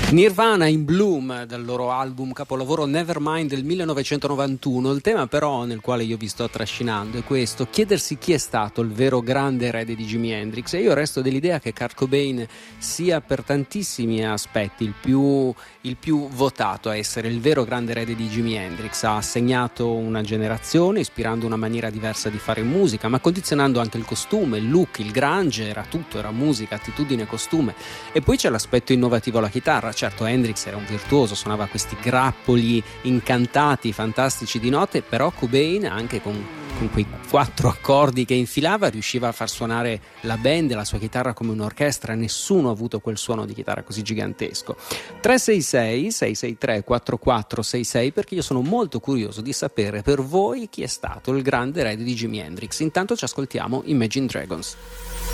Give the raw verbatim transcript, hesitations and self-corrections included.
Nirvana in Bloom, dal loro album capolavoro Nevermind del millenovecentonovantuno. Il tema però nel quale io vi sto trascinando è questo: chiedersi chi è stato il vero grande erede di Jimi Hendrix. E io resto dell'idea che Kurt Cobain sia per tantissimi aspetti il più, il più votato a essere il vero grande erede di Jimi Hendrix. Ha segnato una generazione ispirando una maniera diversa di fare musica, ma condizionando anche il costume, il look, il grunge, era tutto, era musica, attitudine, costume. E poi c'è l'aspetto innovativo alla chitarra. Certo, Hendrix era un virtuoso, suonava questi grappoli incantati, fantastici di note, però Cobain, anche con, con quei quattro accordi che infilava, riusciva a far suonare la band e la sua chitarra come un'orchestra. Nessuno ha avuto quel suono di chitarra così gigantesco. tre sei sei sei sei tre quattro quattro sei sei, perché io sono molto curioso di sapere per voi chi è stato il grande erede di Jimi Hendrix. Intanto ci ascoltiamo Imagine Dragons.